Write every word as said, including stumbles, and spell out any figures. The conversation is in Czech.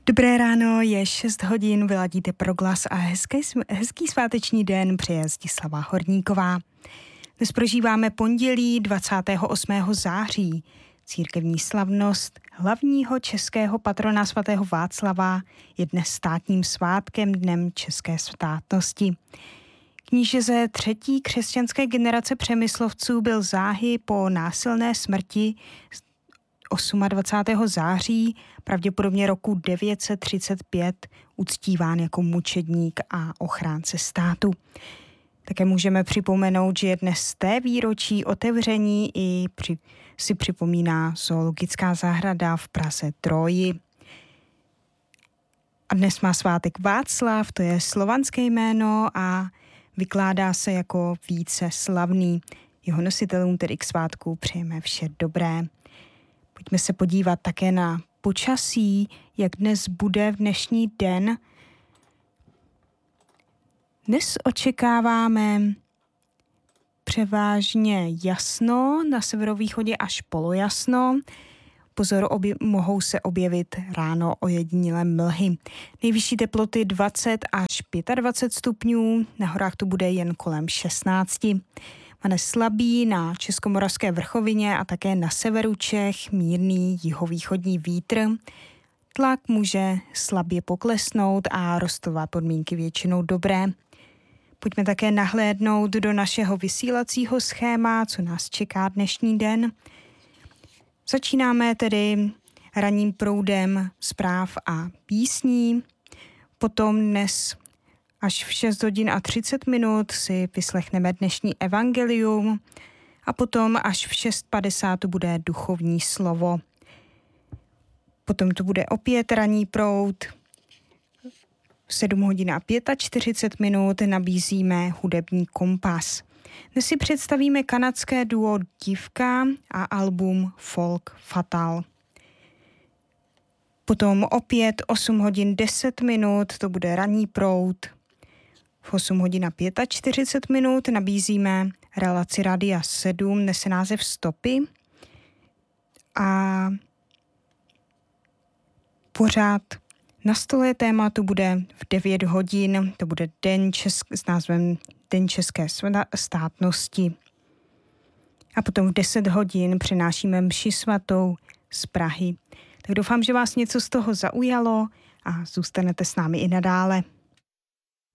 Dobré ráno, je šest hodin, vyladíte Proglas a hezký, hezký sváteční den přeje Zdislava Horníková. Dnes prožíváme pondělí dvacátého osmého září. Církevní slavnost hlavního českého patrona svatého Václava je dnes státním svátkem, dnem české státnosti. Kníže ze třetí křesťanské generace Přemyslovců byl záhy po násilné smrti dvacátého osmého září, pravděpodobně roku devět set třicet pět, uctíván jako mučedník a ochránce státu. Také můžeme připomenout, že je dnes té výročí otevření i při, si připomíná zoologická zahrada v Praze Troji. A dnes má svátek Václav, to je slovanské jméno a vykládá se jako více slavný. Jeho nositelům tedy k svátku přejeme vše dobré. Pojďme se podívat také na počasí, jak dnes bude v dnešní den. Dnes očekáváme převážně jasno, na severovýchodě až polojasno. Pozor, obje, mohou se objevit ráno ojedinělé mlhy. Nejvyšší teploty dvacet až dvacet pět stupňů, na horách to bude jen kolem šestnáct. Mane slabý na Českomoravské vrchovině a také na severu Čech mírný jihovýchodní vítr. Tlak může slabě poklesnout a rostové podmínky většinou dobré. Pojďme také nahlédnout do našeho vysílacího schéma, co nás čeká dnešní den. Začínáme tedy ranním proudem zpráv a písní. Potom dnes až v šest hodin a třicet minut si vyslechneme dnešní evangelium a potom až v šest padesát bude duchovní slovo. Potom tu bude opět ranní proud. V sedm hodin a čtyřicet pět minut nabízíme hudební kompas. Dnes si představíme kanadské duo Divka a album Folk Fatal. Potom opět osm hodin deset minut, to bude ranní proud. V osm hodin a čtyřicet pět minut nabízíme relaci Radia sedm, nese název Stopy. A pořád na stole tématu bude v devět hodin, to bude den česk- s názvem Den české státnosti. A potom v deset hodin přenášíme mši svatou z Prahy. Tak doufám, že vás něco z toho zaujalo a zůstanete s námi i nadále.